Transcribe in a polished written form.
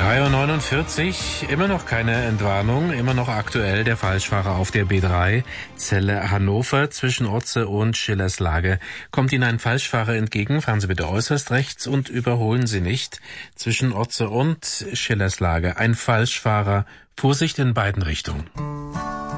3:49 Uhr, immer noch keine Entwarnung, immer noch aktuell der Falschfahrer auf der B3, Celle Hannover, zwischen Otze und Schillerslage. Kommt Ihnen ein Falschfahrer entgegen, fahren Sie bitte äußerst rechts und überholen Sie nicht. Zwischen Otze und Schillerslage ein Falschfahrer, Vorsicht in beiden Richtungen.